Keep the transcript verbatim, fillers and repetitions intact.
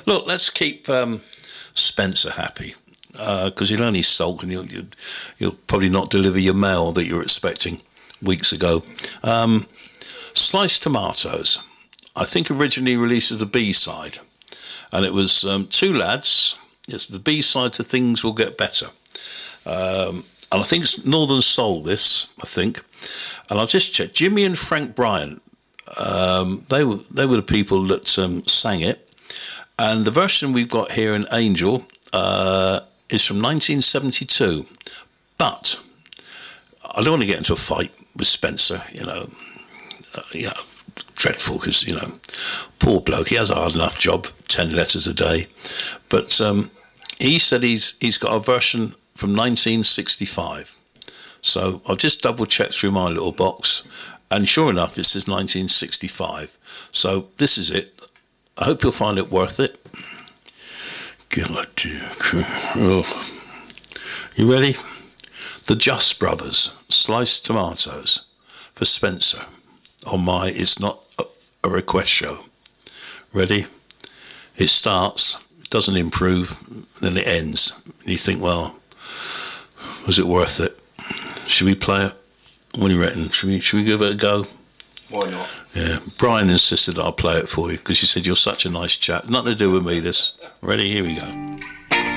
Look, let's keep um, Spencer happy, because uh, he'll only sulk and you'll, you'll, you'll probably not deliver your mail that you were expecting weeks ago. Um, Sliced Tomatoes, I think originally released as a B-side, and it was um, two lads. It's the B-side to Things Will Get Better. Um, and I think it's Northern Soul, this, I think. And I'll just check. Jimmy and Frank Bryant, um, they were they were the people that um, sang it. And the version we've got here in Angel uh, is from nineteen seventy-two. But I don't want to get into a fight with Spencer, you know. Uh, you know, dreadful, because, you know, poor bloke, he has a hard enough job, ten letters a day. But um, he said he's he's got a version from nineteen sixty-five. So I'll just double check through my little box, and sure enough, it says nineteen sixty-five. So this is it. I hope you'll find it worth it. God, oh. You ready? The Just Brothers, Sliced Tomatoes, for Spencer, on my It's Not a Request show. Ready? It starts, it doesn't improve, then it ends. And you think, well, was it worth it? Should we play it? What do you reckon? Should we, should we give it a go? Why not? Yeah, Brian insisted I'll play it for you because he said you're such a nice chap. Nothing to do with me, this. Ready? Here we go.